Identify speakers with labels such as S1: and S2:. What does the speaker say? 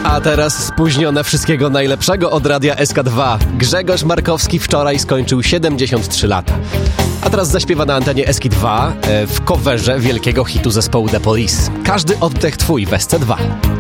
S1: A teraz spóźnione wszystkiego najlepszego od Radia SK2. Grzegorz Markowski wczoraj skończył 73 lata. A teraz zaśpiewa na antenie SK2 w coverze wielkiego hitu zespołu The Police. Każdy oddech twój w SC2.